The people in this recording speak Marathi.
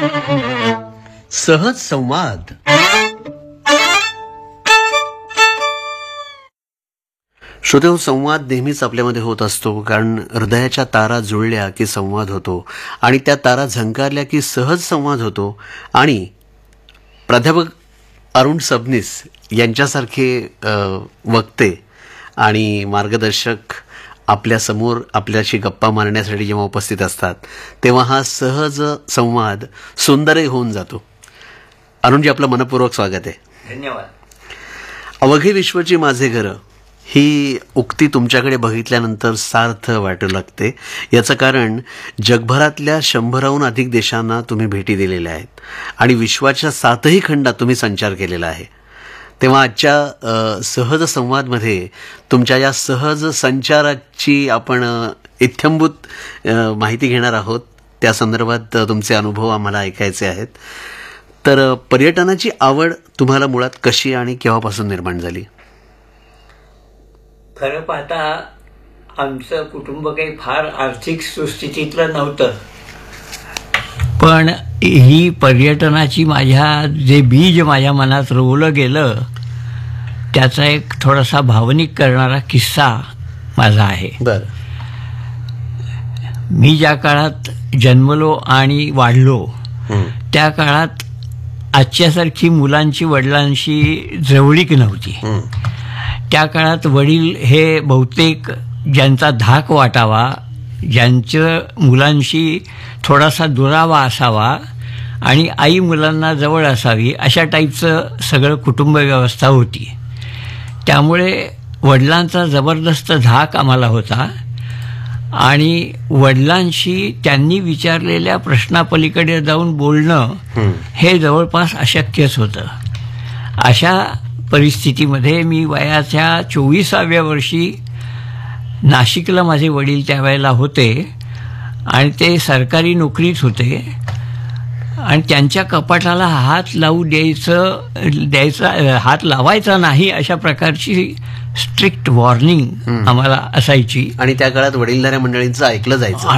सहज संवाद. श्रोतेहो, संवाद नेहमीच आपल्यामध्ये होत असतो, कारण हृदयाच्या तारा जुळल्या की संवाद होतो आणि त्या तारा झंकारल्या की सहज संवाद होतो. आणि प्राध्यापक अरुण सबनीस यांच्यासारखे वक्ते आणि मार्गदर्शक आपल्यासमोर आपल्याशी गप्पा मारण्यासाठी जेव्हा उपस्थित असतात तेव्हा हा सहज संवाद सुंदरही होऊन जातो. अरुणजी, आपलं मनपूर्वक स्वागत आहे. धन्यवाद. अवघे विश्वची माझे घर ही उक्ती तुमच्याकडे बघितल्यानंतर सार्थ वाटू लागते. याचं कारण जगभरातल्या 100हून अधिक देशांना तुम्ही भेटी दिलेल्या आहेत आणि विश्वाच्या 7ही खंडात तुम्ही संचार केलेला आहे. तेव्हा आजच्या सहज संवादमध्ये तुमच्या या सहज संचाराची आपण इत्थंभूत माहिती घेणार आहोत. त्या संदर्भात तुमचे अनुभव आम्हाला ऐकायचे आहेत. तर पर्यटनाची आवड तुम्हाला मुळात कशी आणि केव्हापासून निर्माण झाली? खरं पाहता आमचं कुटुंब काही फार आर्थिक सुस्थितीतलं नव्हतं, पण ही पर्यटनाची जे बीज माझ्या मनात रोवलं गेलं त्याचा एक थोडासा भावनिक करणारा किस्सा माझा आहे. बरं. मी ज्या काळात जन्मलो आणि वाढलो त्या काळात आजच्यासारखी मुलांची वडिलांशी जवळीक नव्हती. त्या काळात वडील हे बहुतेक ज्यांचा धाक वाटावा, ज्यांच्या मुलांशी थोडासा दुरावा असावा आणि आई मुलांना जवळ असावी अशा टाईपचं सगळं कुटुंब व्यवस्था होती. त्यामुळे वडिलांचा जबरदस्त धाक आम्हाला होता आणि वडिलांशी त्यांनी विचारलेल्या प्रश्नापलीकडे जाऊन बोलणं हे जवळपास अशक्यच होतं. अशा परिस्थितीमध्ये मी वयाच्या 24व्या वर्षी नाशिकला माझे वडील त्यावेळेला होते आणि ते सरकारी नोकरीत होते आणि त्यांच्या कपाटाला हात लावायचा नाही अशा प्रकारची स्ट्रिक्ट वॉर्निंग आम्हाला असायची. आणि त्या काळात वडीलधाऱ्या मंडळींचं ऐकलं जायचं.